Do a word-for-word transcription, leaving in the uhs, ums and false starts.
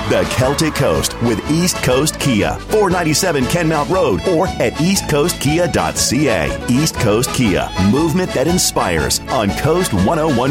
The Celtic Coast with East Coast Kia, four ninety-seven Kenmount Road, or at east coast kia dot c a. East Coast Kia, movement that inspires on Coast one oh one.